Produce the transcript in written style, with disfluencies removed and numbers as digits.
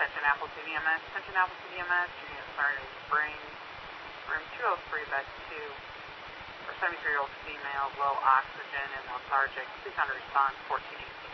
dispatch in Apple City EMS. Attention Apple City EMS, unit Sergeant Springs, room 203, bed 2, for 73-year-old female, low oxygen and lethargic. Please on response 1418.